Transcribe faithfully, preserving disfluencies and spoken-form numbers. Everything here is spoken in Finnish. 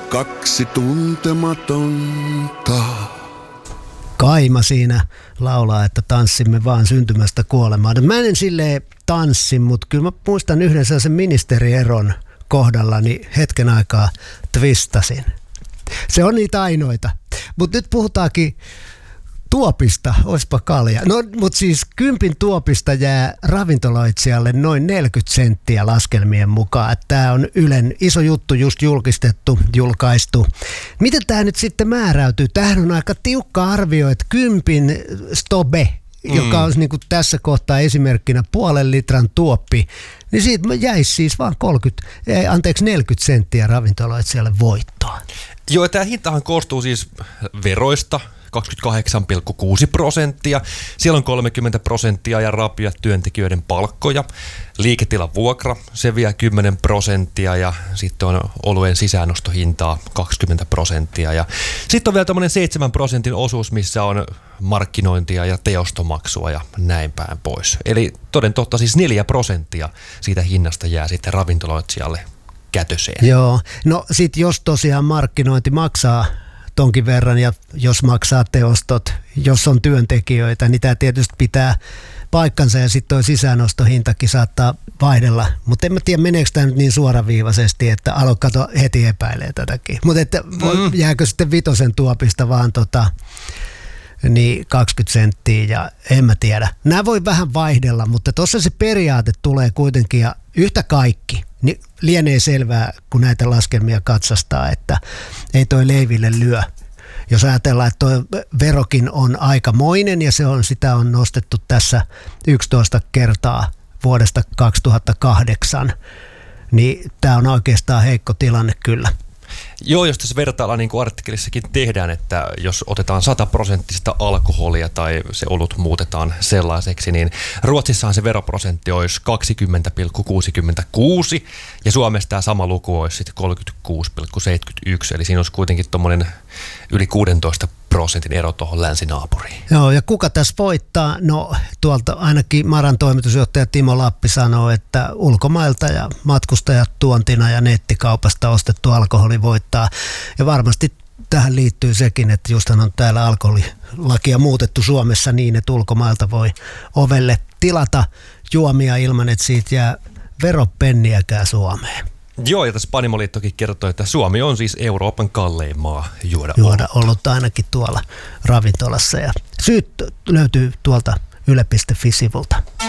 kaksi tuntematonta. Kaima siinä laulaa, että tanssimme vaan syntymästä kuolemaan. Mä en silleen tanssi, mutta kyllä mä muistan yhden sellaisen ministerieron kohdalla, niin hetken aikaa twistasin. Se on niitä ainoita. Mutta nyt puhutaankin tuopista, oispa kalja. No, mutta siis kympin tuopista jää ravintoloitsijalle noin neljäkymmentä senttiä laskelmien mukaan. Tämä on Ylen iso juttu, just julkistettu, julkaistu. Miten tämä nyt sitten määräytyy? Tämähän on aika tiukka arvio, että kympin stobe, mm. joka on niin kuin tässä kohtaa esimerkkinä puolen litran tuoppi, niin siitä jäisi siis vaan kolmekymmentä, anteeksi neljäkymmentä senttiä ravintoloitsijalle voittoa. Joo, tämä hintahan koostuu siis veroista, kaksikymmentäkahdeksan pilkku kuusi prosenttia. Siellä on kolmekymmentä prosenttia ja rapia työntekijöiden palkkoja. Liiketilan vuokra, se vie kymmenen prosenttia ja sitten on oluen sisäänostohintaa kaksikymmentä prosenttia. Ja sitten on vielä tämmöinen seitsemän prosentin osuus, missä on markkinointia ja teostomaksua ja näin päin pois. Eli toden totta siis neljä prosenttia siitä hinnasta jää sitten ravintoloitsijalle kätöseen. Joo, no sit jos tosiaan markkinointi maksaa tonkin verran ja jos maksaa teostot, jos on työntekijöitä, niin tämä tietysti pitää paikkansa ja sitten tuo sisäänostohintakin saattaa vaihdella. Mutta en mä tiedä, meneekö tämä nyt niin suoraviivaisesti, että alo kato heti epäilee tätäkin. Mutta että mm. jääkö sitten vitosen tuopista vaan tota, niin kaksikymmentä senttiä ja en mä tiedä. Nämä voi vähän vaihdella, mutta tuossa se periaate tulee kuitenkin ja yhtä kaikki. Niin lienee selvää, kun näitä laskelmia katsastaa, että ei toi leiville lyö. Jos ajatellaan, että toi verokin on aikamoinen ja se on, sitä on nostettu tässä yksitoista kertaa vuodesta kaksituhattakahdeksan, niin tämä on oikeastaan heikko tilanne kyllä. Joo, jos tässä vertaillaan, niin kuin artikkelissakin tehdään, että jos otetaan sata prosenttista alkoholia tai se olut muutetaan sellaiseksi, niin Ruotsissahan se veroprosentti olisi kaksikymmentä pilkku kuusikymmentäkuusi ja Suomessa tämä sama luku olisi sitten kolmekymmentäkuusi pilkku seitsemänkymmentäyksi, eli siinä olisi kuitenkin tuommoinen yli kuusitoista prosentin ero tuohon länsinaapuriin. Joo, ja kuka tässä voittaa? No tuolta ainakin Maran toimitusjohtaja Timo Lappi sanoo, että ulkomailta ja matkustajat tuontina ja nettikaupasta ostettu alkoholi voittaa. Ja varmasti tähän liittyy sekin, että justhan on täällä alkoholilakia muutettu Suomessa niin, että ulkomailta voi ovelle tilata juomia ilman, että siitä jää veropenniäkään Suomeen. Joo, ja tässä Panimoliittokin kertoo, että Suomi on siis Euroopan kallein maa juoda, juoda olutta ainakin tuolla ravintolassa. Ja syyt löytyy tuolta yle piste fi-sivulta.